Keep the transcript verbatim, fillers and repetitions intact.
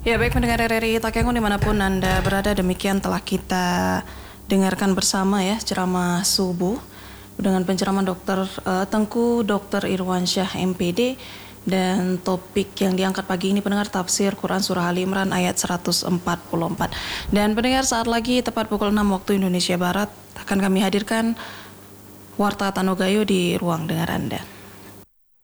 Ya baik pendengar R R I Takengon dimanapun Anda berada, demikian telah kita dengarkan bersama ya ceramah subuh dengan penceraman Dokter uh, Tengku Dokter Irwansyah M P D, dan topik yang diangkat pagi ini pendengar tafsir Quran Surah Ali Imran ayat seratus empat puluh empat. Dan pendengar, saat lagi tepat pukul enam waktu Indonesia Barat akan kami hadirkan Warta Tanogayo di ruang dengar Anda.